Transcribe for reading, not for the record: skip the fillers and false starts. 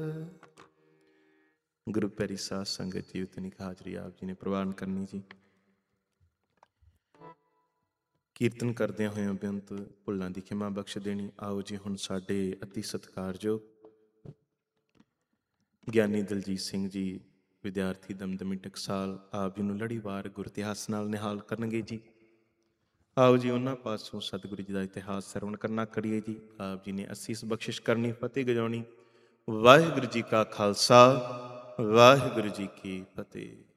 ਗੁਰੂ ਪਿਆਰੀ ਸਾਧ ਸੰਗਤ ਜੀ, ਉਤਨੀ ਹਾਜ਼ਰੀ ਆਪ ਜੀ ਨੇ ਪ੍ਰਵਾਨ ਕਰਨੀ ਜੀ। ਕੀਰਤਨ ਕਰਦਿਆਂ ਹੋਇਆਂ ਬੇਅੰਤ ਭੁੱਲਾਂ ਦੀ ਖਿਮਾ ਬਖਸ਼ ਦੇਣੀ। ਆਓ ਜੀ ਹੁਣ ਸਾਡੇ ਅਤੀ ਸਤਿਕਾਰਯੋਗ ਗਿਆਨੀ ਦਲਜੀਤ ਸਿੰਘ ਜੀ, ਵਿਦਿਆਰਥੀ ਦਮਦਮੀ ਟਕਸਾਲ, ਆਪ ਜੀ ਨੂੰ ਲੜੀਵਾਰ ਗੁਰ ਇਤਿਹਾਸ ਨਾਲ ਨਿਹਾਲ ਕਰਨਗੇ ਜੀ। ਆਓ ਜੀ ਉਹਨਾਂ ਪਾਸੋਂ ਸਤਿਗੁਰੂ ਜੀ ਦਾ ਇਤਿਹਾਸ ਸਰਵਣ ਕਰਨਾ ਕਰੀਏ ਜੀ। ਆਪ ਜੀ ਨੇ ਅਸੀਸ ਬਖਸ਼ਿਸ਼ ਕਰਨੀ, ਫਤਿਹ ਗਜਾਉਣੀ। ਵਾਹਿਗੁਰੂ ਜੀ ਕਾ ਖਾਲਸਾ, ਵਾਹਿਗੁਰੂ ਜੀ ਕੀ ਫਤਿਹ।